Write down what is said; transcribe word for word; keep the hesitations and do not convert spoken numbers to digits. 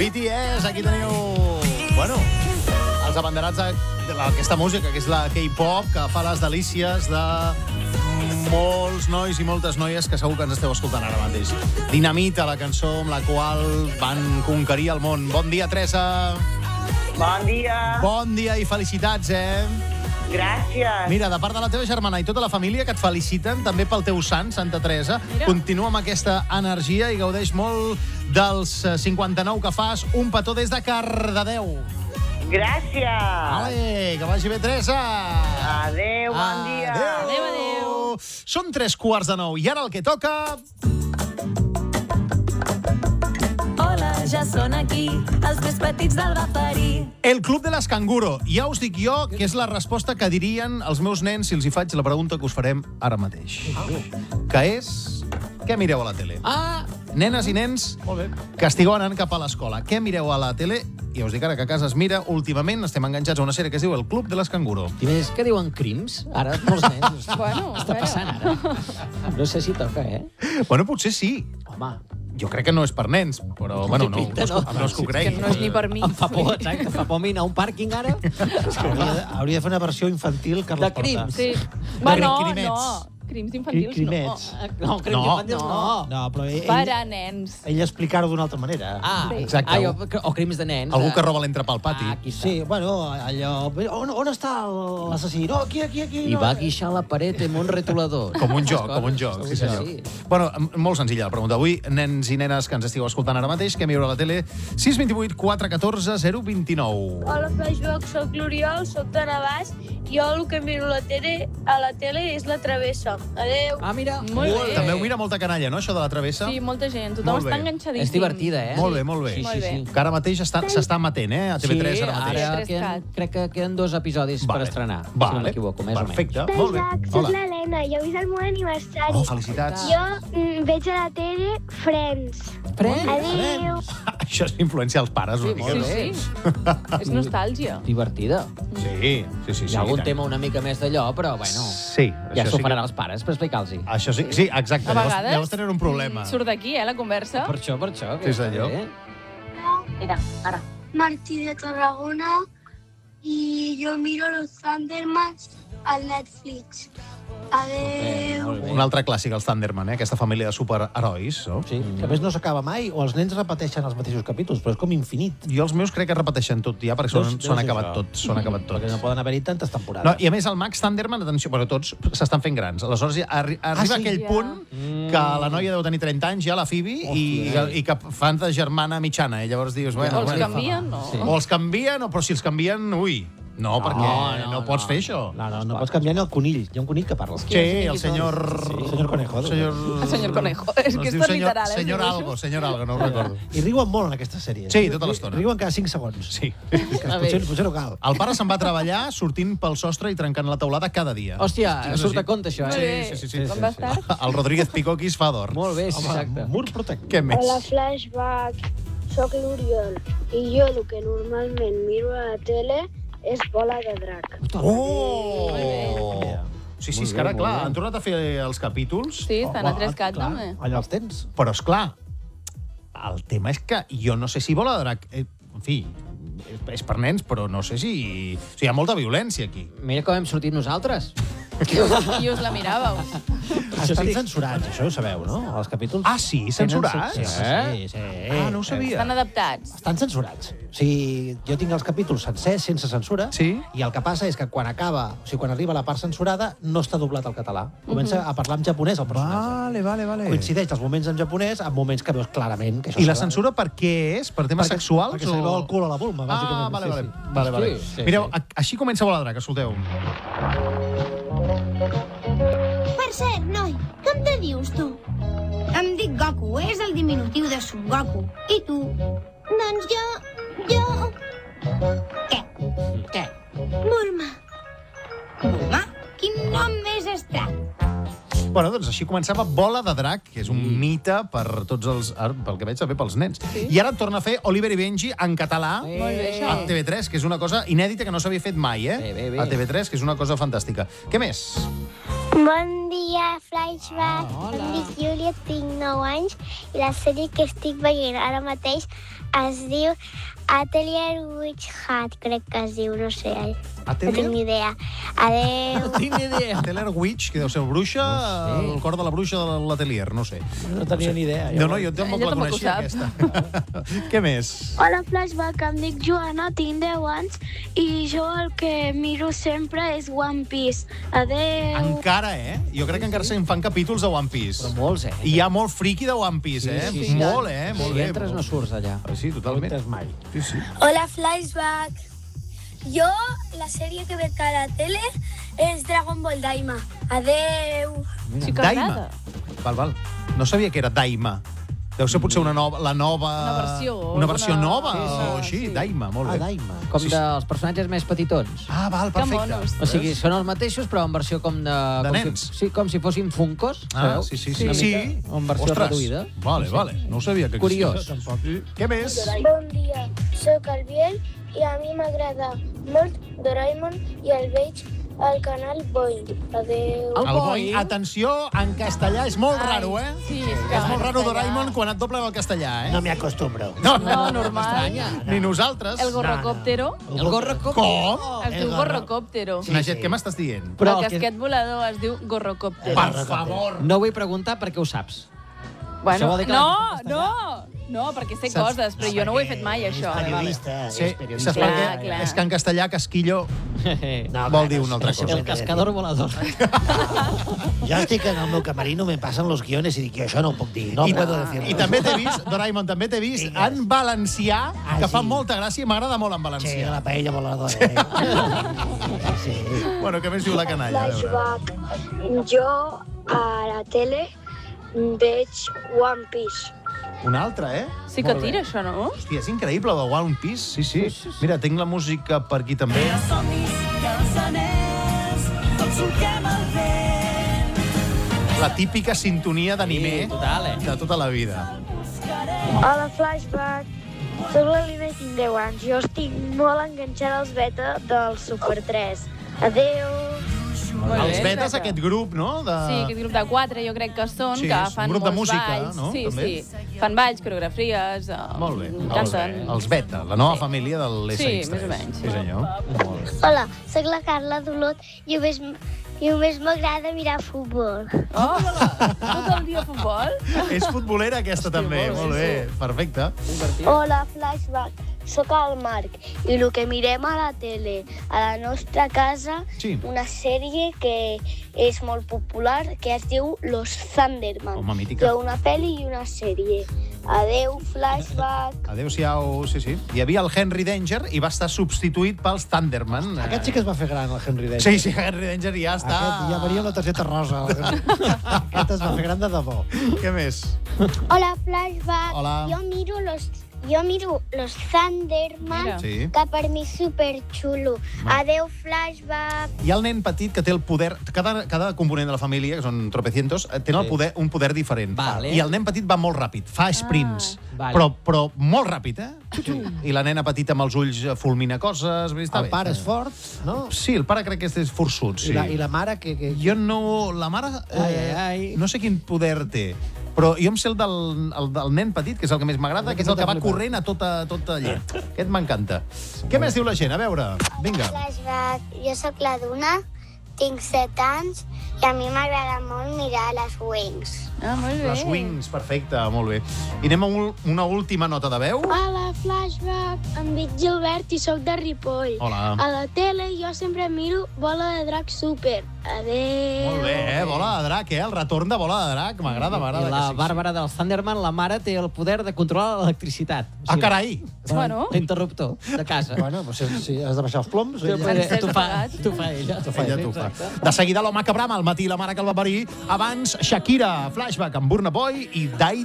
B T S, aquí teniu... Bueno, els abanderats d'aquesta música, que és la K-pop, que fa les delícies de molts nois i moltes noies que segur que ens esteu escoltant ara mateix. Dinamita, la cançó amb la qual van conquerir el món. Bon dia, Teresa. Bon dia. Bon dia i felicitats, eh? Gràcies. Mira, de part de la teva germana i tota la família que et feliciten, també pel teu sant, Santa Teresa, Mira. Continua amb aquesta energia i gaudeix molt dels cinquanta-nou que fas. Un petó des de Cardedeu. Gràcies. Ale, que vagi bé, Teresa. Adéu, bon dia. Adéu, adéu. Són tres quarts de nou i ara el que toca... Ja són aquí, els més petits del Bafarí. El Club de les Canguro. Ja us dic jo que és la resposta que dirien els meus nens si els hi faig la pregunta que us farem ara mateix. Que és... Què mireu a la tele? Ah! Nenes i nens que estigueu anant cap a l'escola. Què mireu a la tele? I us dic ara que a casa es mira. Últimament estem enganxats a una sèrie que es diu El Club de les Canguro. I més que diuen crims, ara molts nens. Bueno, està passant ara. No sé si toca, eh? Bueno, potser sí. Home... Jo crec que no és per nens, però, bueno, no, no, no, no és que ho cregui. Que no és ni per mi. Em fa por, exacte, em fa por minar un pàrquing ara. Hauria de, hauria de fer una versió infantil, Carles De crims. Porta. Sí. Bueno, crimets. no. Crims infantils, Crimets. No, crims No, infantils no. No, però ell, no. Per ell, a nens. ell explicar-ho d'una altra manera. Ah, Sí. Exacte. Ah, jo, o crims de nens. Algú que roba l'entrepà al pati. Ah, aquí està. Sí, bueno, allò... On, on està l'assassí? No, aquí, aquí, aquí. I no. va guixar la paret amb un retolador. Com un joc, com un joc. Sí, senyor. Bueno, molt senzilla la pregunta. Avui, nens i nenes que ens estigueu escoltant ara mateix, que mireu a la tele, sis dos vuit quatre un quatre zero dos nou. Hola, Flashback, soc l'Oriol, soc de Navàs. Jo el que miro a la tele, a la tele és La Travessa. Adéu. Ah, mira. Molt bé. També ho mira molta canalla, no, això de la travessa? Sí, molta gent. Tothom Molt bé. està enganxadíssim. És divertida, eh? Molt bé, molt bé. Sí, Molt sí, bé. sí. Que ara mateix està- s'està emetent, eh, a T V tres Sí, ara mateix. ara Tres queden, cat. crec que queden dos episodis per estrenar, si no Vale. m'equivoco, més Perfecte. o menys. Molt bé. Flashback, soc Hola. l'Helena, jo he vist el meu aniversari. Oh, felicitats. Jo mm, veig a la tele Friends. Friends. Adéu. Això és influència als pares, una Sí, mica. molt Sí, bé. sí. És nostàlgia. Divertida. Sí, sí, sí. Hi sí, ha algun i tant. tema una mica més d'allò, però, bueno, Sí, ja això s'ho sí faran que- els pares per explicar-los. Això sí, sí, exacte. A Llavors, vegades... llavors tenen un problema. Surt d'aquí, eh, la conversa. Per això, per això. Sí, senyor. Mira, ara. Martí de Tarragona i jo miro los Thundermans al Netflix. Adéu. Molt bé. Un altre clàssic, els Thunderman, eh? Aquesta família de superherois. No? Sí, que a més no s'acaba mai, o els nens repeteixen els mateixos capítols, però és com infinit. Jo els meus crec que repeteixen tot ja, perquè s'ho han- Deus- s'ho han deu ser acabat això. tots. S'ho han acabat Perquè no tots. poden haver-hi tantes No, temporades. I a més, el Max Thunderman, atenció, bueno, tots s'estan fent grans. Aleshores, ja arri arriba sí? aquell Ja. punt que la noia deu tenir trenta anys, ja, la Phoebe, i, Hòstia, i que fan de germana mitjana. I llavors dius, bueno... O els bueno, canvien, no? Sí. O els canvien, o, però si els canvien, ui, no, perquè no, no, no pots no. fer això. No, no, no pots canviar ni el conill. Hi ha un conill que parla. Sí, el senyor... Sí, senyor Conejo. El senyor... El senyor Conejo. És No, que es és diu tot senyor, literal, eh, senyor el dibuixo. algo, senyor algo, no ho recordo. I riuen molt en aquesta sèrie. Sí, tota l'estona. Riuen cada cinc segons. Sí. Que potser, potser no cal. El pare se'n va treballar sortint pel sostre i trencant la teulada cada dia. Hòstia, Sí, surt sí. a compte, això, Molt eh? bé. sí, sí, sí, Com sí, va sí. estar? El Rodríguez Picoquis fa d'or. Molt bé, sí, exacte. Mur protector. Què més? Hola, Flashback, soc l'Oriol i jo el que normalment miro a la tele és Bola de Drac. Oh! bé. Sí, sí, Molt és que ara, bé, clar, molt bé. han tornat a fer els capítols, Sí, estan a tres cat, Clar, també. allà els tens. però, és clar, el tema és que jo no sé si Bola de Drac... Eh, en fi, és- és per nens, però no sé si... O sigui, hi ha molta violència aquí. Mira com hem sortit nosaltres. I us la miràveu. Estan censurats, això ho sabeu, no? Els capítols... Ah, sí? Censurats? Sí, sí, sí. Ah, no ho sabia. Estan adaptats. Estan censurats. O sigui, jo tinc els capítols sencers, sense censura, Sí. i el que passa és que quan acaba, o sigui, quan arriba la part censurada, no està doblat al català. Comença a parlar en japonès el personatge. Vale, vale, vale. Coincideix els moments en japonès amb moments que veus clarament que això I la s'ha de- censura per què és? Per temes Perquè- sexuals? Perquè se li veu el cul a la vulma, Ah, bàsicament. vale, Sí, vale. sí. vale, vale. Sí, sí, Mireu, sí. a- així comença Bola de Drac, escolteu. Per cert, noi, com te dius tu? Em dic Goku, és el diminutiu de Son Goku. I tu? Doncs jo... jo... Què? Què? Bulma. Bulma? Quin nom més estrany. Bueno, doncs així començava Bola de Drac, que és un mite per tots els... ara, pel que veig, també pels nens. Sí. I ara torna a fer Oliver i Benji en català Molt bé, això. a T V tres, que és una cosa inèdita que no s'havia fet mai, eh? Bé, bé, bé. A T V tres, que és una cosa fantàstica. Què més? Bon dia, Flashback. Ah, hola. Em dic Júlia, tinc nou anys i la sèrie que estic veient ara mateix es diu Atelier Witch Hat, crec que es diu, no sé. No tinc ni idea. Adéu. Tinc ni idea. Atelier Witch, que deu ser bruixa, No sé. el cor de la bruixa de l'atelier, no sé. No tenia ni idea. No, no, jo tampoc Ella la tampoc ho coneixia, sap. aquesta. Què més? Hola, Flashback, em dic Joana, tinc deu anys i jo el que miro sempre és One Piece. Adéu. Encara, eh? Jo crec que encara se'n fan capítols de One Piece. Però molts, eh? I hi ha molt friqui de One Piece, eh? Sí, sí, sí. Molt, eh? Molt Si bé. entres no surts d'allà. Ah, sí, No totalment. entres mai. Sí, sí. Hola, Flashback. Jo, la sèrie que veig a la tele és Dragon Ball Daima. Adéu. Sí que Daima. agrada. Val, val. No sabia que era Daima. Deu ser potser una nova, la nova... Una versió, Una versió una- nova sí, o sí, així, sí. Daima, molt Ah, bé. Daima. Com Sí, sí. dels personatges més petitons. Ah, val, Que perfecte. monos. O sigui, són els mateixos, però en versió com de... De com nens. Si, sí, com si fossin Funkos, Ah, sabeu? sí, sí, sí. Una Sí. mica, en versió Ostres. reduïda. Vale, vale. No ho sabia que existia. Curiós. Tampoc. Què més? Bon dia, sóc el Biel i a mi m'agrada molt Doraemon i el veig al canal Boing. Adéu. El Boing, atenció, en castellà és molt Ai, raro, eh? sí, és que És molt en raro castellà- Doraemon quan et doblen el castellà, eh? No me acostumbro. No, No, normal. Ni nosaltres. El gorrocòptero. El gorrocòptero. Com? Es diu gorrocòptero. Sí, Naget, què m'estàs dient? Però el el que- casquet volador es diu gorrocòptero. Per favor. No vull preguntar perquè ho saps. Això Bueno, vol dir que no, l'has vist en no, no, perquè sé Saps- coses, però jo no ho he fet mai, això. Periodista, Sí, és saps periodista. per Clar, què? clar. És que en castellà casquillo No, vol clar, dir no una altra sé, cosa. El cascador volador. Jo estic en el meu camerino, me passen los guiones i dic que això no ho puc dir. No I, puedo decirlo. I també t'he vist, Doraemon, també t'he vist Digues. en valencià, Ah, que fa sí. molta gràcia i m'agrada molt en Sí, valencià. la paella voladora. Eh? Sí, sí. Bueno, què més diu la canalla? A veure. Flashback. Jo a la tele veig One Piece. Un altre, eh? Sí que Molt bé. tira, això, no? Hòstia, és increïble, de One Piece. Sí, sí. Mira, tinc la música per aquí també. La típica sintonia d'anime Sí, total, eh? de tota la vida. Hola, Flashback. Soc la Lina i tinc deu anys. Jo estic molt enganxada als beta del Super tres. Adéu. Molt bé, Els betes, que- aquest grup, no? De... Sí, aquest grup de quatre jo crec que són, Sí, que és un fan grup de molts música, balls. no? Sí, També. sí. Fan balls, coreografies, uh, Molt bé. canten. Els Beta, la nova Sí. família de l'S Sí, X tres. més o menys. Sí, senyor. Molt bé. Hola, sóc la Carla d'Olot i només, i només m'agrada mirar futbol. Oh, tot el dia a futbol? És futbolera aquesta també, molt bé. Perfecte. Hola, Flashback. Sóc el Marc i el que mirem a la tele a la nostra casa, Sí. una sèrie que és molt popular, que es diu Los Thunderman. Home, mítica. Hi ha una pel·li i una sèrie. Adeu, Flashback. Adéu-siau, sí, sí. Hi havia el Henry Danger i va estar substituït pels Thunderman. Aquest sí que es va fer gran, el Henry Danger. Sí, sí, Henry Danger ja està... Aquest ja venia amb la targeta rosa. Aquest es va fer gran de debò. Què més? Hola, Flashback. Hola. Jo miro los, jo miro los Thunderman, Mira. Sí. que per mi és superxulo. Adeu, Flashback. Hi ha el nen petit que té el poder... Cada, cada component de la família, que són tropecientos, eh, tenen el poder, un poder diferent. Vale. I el nen petit va molt ràpid, fa sprints. Vale. Però, però molt ràpid, eh? I la nena petita amb els ulls fulmina coses. Està El bé. pare és fort, no? Sí, el pare crec que és forçut, sí. I la, i la mare, que... que... Jo no... La mare... Eh, Ai, ai, ai. No sé quin poder té, però jo em sé el del, el del nen petit, que és el que més m'agrada, que és el que va corrent a tota, tota llet. Aquest m'encanta. Què més diu la gent? A veure, vinga. Flashback. Jo sóc la Duna, tinc set anys i a mi m'agrada molt mirar les Wings. Ah, molt bé. Les Wings, perfecte, molt bé. I anem a un, una última nota de veu. Hola, Flashback. Em dic Gilbert i sóc de Ripoll. Hola. A la tele jo sempre miro Bola de Drac Super. Adéu. Molt bé, eh? Bola de drac, eh? El retorn de Bola de drac. M'agrada, m'agrada. I la que sí, sí. Bàrbara del Thunderman, la mare, té el poder de controlar l'electricitat. O Ah, carai! Bueno. L'interruptor de casa. Bueno, doncs si, si has de baixar els ploms... Sí, ella- però Encès t'ho fa, apagat. t'ho fa ella. T'ho fa Ella t'ho fa. De seguida l'home que brama, al matí la mare que el va parir. Abans, Shakira, Flashback amb Burna Boy i Dai